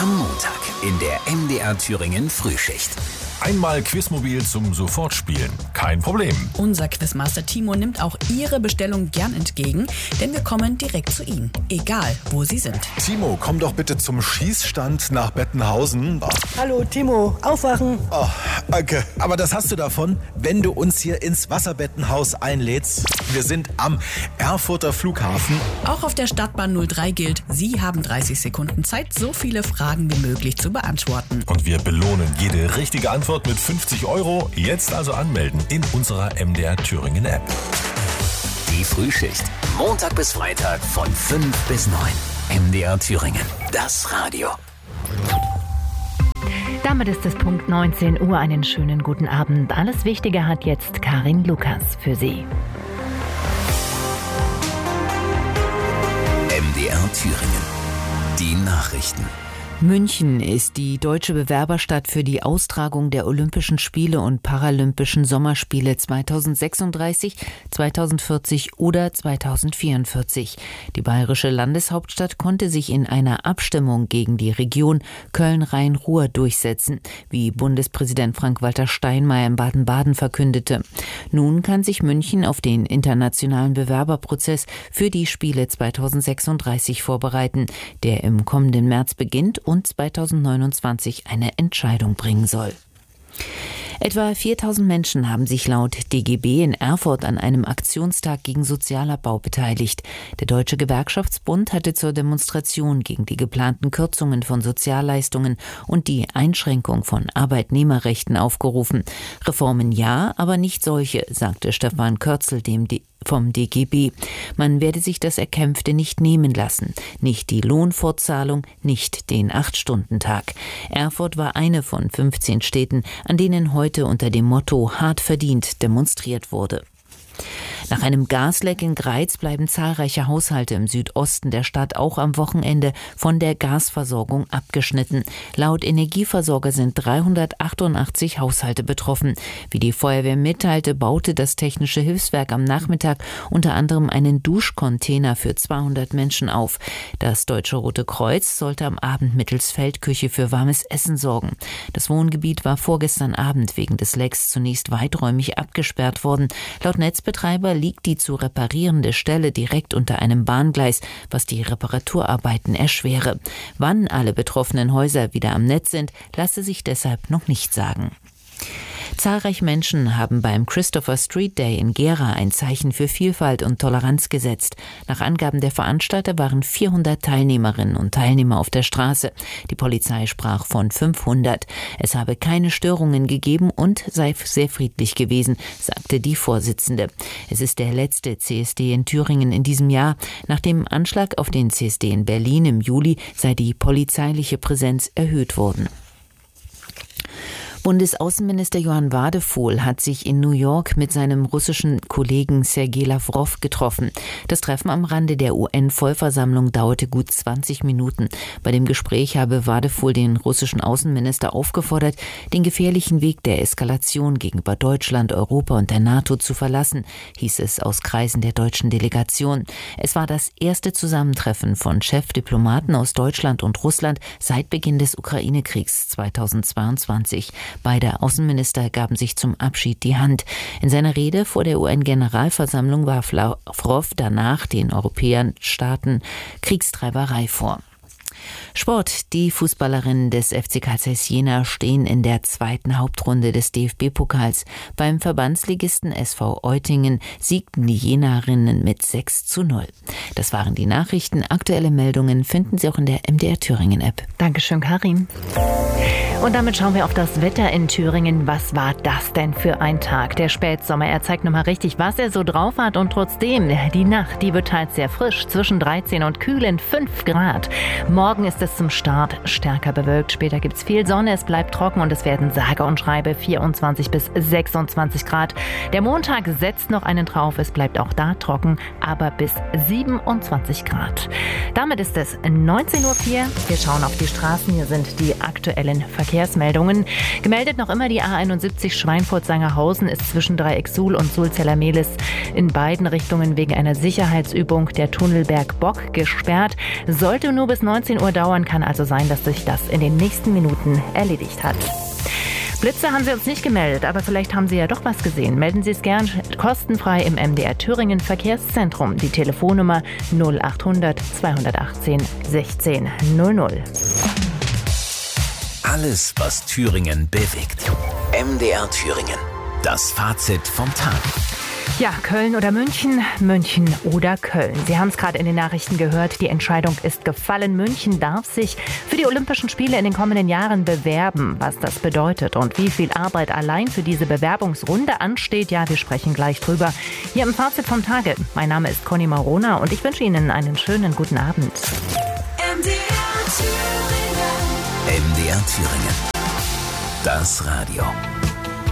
Am Montag in der MDR Thüringen Frühschicht. Einmal Quizmobil zum Sofortspielen. Kein Problem. Unser Quizmaster Timo nimmt auch Ihre Bestellung gern entgegen, denn wir kommen direkt zu Ihnen, egal wo Sie sind. Timo, komm doch bitte zum Schießstand nach Bettenhausen. Hallo Timo, aufwachen. Oh, danke. Aber das hast du davon, wenn du uns hier ins Wasserbettenhaus einlädst. Wir sind am Erfurter Flughafen. Auch auf der Stadtbahn 03 gilt, Sie haben 30 Sekunden Zeit, so viele Fragen wie möglich zu beantworten. Und wir belohnen jede richtige Antwort mit 50 €. Jetzt also anmelden in unserer MDR Thüringen App. Die Frühschicht. Montag bis Freitag von 5 bis 9. MDR Thüringen. Das Radio. Damit ist es Punkt 19 Uhr. Einen schönen guten Abend. Alles Wichtige hat jetzt Karin Lukas für Sie. MDR Thüringen. Die Nachrichten. München ist die deutsche Bewerberstadt für die Austragung der Olympischen Spiele und Paralympischen Sommerspiele 2036, 2040 oder 2044. Die bayerische Landeshauptstadt konnte sich in einer Abstimmung gegen die Region Köln-Rhein-Ruhr durchsetzen, wie Bundespräsident Frank-Walter Steinmeier in Baden-Baden verkündete. Nun kann sich München auf den internationalen Bewerberprozess für die Spiele 2036 vorbereiten, der im kommenden März beginnt und 2029 eine Entscheidung bringen soll. Etwa 4000 Menschen haben sich laut DGB in Erfurt an einem Aktionstag gegen Sozialabbau beteiligt. Der Deutsche Gewerkschaftsbund hatte zur Demonstration gegen die geplanten Kürzungen von Sozialleistungen und die Einschränkung von Arbeitnehmerrechten aufgerufen. Reformen ja, aber nicht solche, sagte Stefan Kürzel vom DGB. Man werde sich das Erkämpfte nicht nehmen lassen. Nicht die Lohnfortzahlung, nicht den 8-Stunden-Tag. Erfurt war eine von 15 Städten, an denen heute unter dem Motto „Hart verdient“ demonstriert wurde. Nach einem Gasleck in Greiz bleiben zahlreiche Haushalte im Südosten der Stadt auch am Wochenende von der Gasversorgung abgeschnitten. Laut Energieversorger sind 388 Haushalte betroffen. Wie die Feuerwehr mitteilte, baute das Technische Hilfswerk am Nachmittag unter anderem einen Duschcontainer für 200 Menschen auf. Das Deutsche Rote Kreuz sollte am Abend mittels Feldküche für warmes Essen sorgen. Das Wohngebiet war vorgestern Abend wegen des Lecks zunächst weiträumig abgesperrt worden. Laut Netzbetreiber liegt die zu reparierende Stelle direkt unter einem Bahngleis, was die Reparaturarbeiten erschwere. Wann alle betroffenen Häuser wieder am Netz sind, lasse sich deshalb noch nicht sagen. Zahlreiche Menschen haben beim Christopher Street Day in Gera ein Zeichen für Vielfalt und Toleranz gesetzt. Nach Angaben der Veranstalter waren 400 Teilnehmerinnen und Teilnehmer auf der Straße. Die Polizei sprach von 500. Es habe keine Störungen gegeben und sei sehr friedlich gewesen, sagte die Vorsitzende. Es ist der letzte CSD in Thüringen in diesem Jahr. Nach dem Anschlag auf den CSD in Berlin im Juli sei die polizeiliche Präsenz erhöht worden. Bundesaußenminister Johann Wadephol hat sich in New York mit seinem russischen Kollegen Sergei Lawrow getroffen. Das Treffen am Rande der UN-Vollversammlung dauerte gut 20 Minuten. Bei dem Gespräch habe Wadephol den russischen Außenminister aufgefordert, den gefährlichen Weg der Eskalation gegenüber Deutschland, Europa und der NATO zu verlassen, hieß es aus Kreisen der deutschen Delegation. Es war das erste Zusammentreffen von Chefdiplomaten aus Deutschland und Russland seit Beginn des Ukraine-Kriegs 2022. Beide Außenminister gaben sich zum Abschied die Hand. In seiner Rede vor der UN-Generalversammlung warf Lawrow danach den europäischen Staaten Kriegstreiberei vor. Sport. Die Fußballerinnen des FC Carl Zeiss Jena stehen in der zweiten Hauptrunde des DFB-Pokals. Beim Verbandsligisten SV Eutingen siegten die Jenerinnen mit 6:0. Das waren die Nachrichten. Aktuelle Meldungen finden Sie auch in der MDR Thüringen App. Dankeschön, Karin. Und damit schauen wir auf das Wetter in Thüringen. Was war das denn für ein Tag? Der Spätsommer, er zeigt nochmal richtig, was er so drauf hat. Und trotzdem, die Nacht, die wird teils sehr frisch, zwischen 13 und kühlen 5 Grad. Morgen ist es zum Start stärker bewölkt. Später gibt es viel Sonne, es bleibt trocken und es werden sage und schreibe 24 bis 26 Grad. Der Montag setzt noch einen drauf, es bleibt auch da trocken, aber bis 27 Grad. Damit ist es 19:04 Uhr. Wir schauen auf die Straßen. Hier sind die aktuellen Verkehrsmeldungen. Gemeldet noch immer die A71 Schweinfurt-Sangerhausen ist zwischen Dreieck-Suhl und Sulzeller-Mehlis in beiden Richtungen wegen einer Sicherheitsübung der Tunnelberg Bock gesperrt. Sollte nur bis 19:30 19 Uhr dauern, kann also sein, dass sich das in den nächsten Minuten erledigt hat. Blitze haben Sie uns nicht gemeldet, aber vielleicht haben Sie ja doch was gesehen. Melden Sie es gern kostenfrei im MDR Thüringen Verkehrszentrum. Die Telefonnummer 0800 218 16 00. Alles, was Thüringen bewegt. MDR Thüringen. Das Fazit vom Tag. Ja, Köln oder München, München oder Köln. Sie haben es gerade in den Nachrichten gehört, die Entscheidung ist gefallen. München darf sich für die Olympischen Spiele in den kommenden Jahren bewerben. Was das bedeutet und wie viel Arbeit allein für diese Bewerbungsrunde ansteht, ja, wir sprechen gleich drüber. Hier im Fazit vom Tage. Mein Name ist Conny Marona und ich wünsche Ihnen einen schönen guten Abend. MDR Thüringen. Das Radio.